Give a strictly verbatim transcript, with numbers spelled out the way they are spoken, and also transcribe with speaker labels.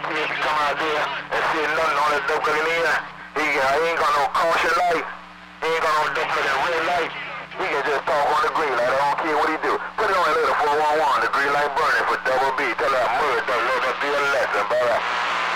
Speaker 1: kid can come out there and see nothing on that dope looking in. He, uh, he ain't got no caution light. He ain't got no dope looking red light. He can just talk on the green light. I don't care what he do. Put it on a little four one one, the green light burning for Double B. Tell that murder, don't let us be a lesson, brother.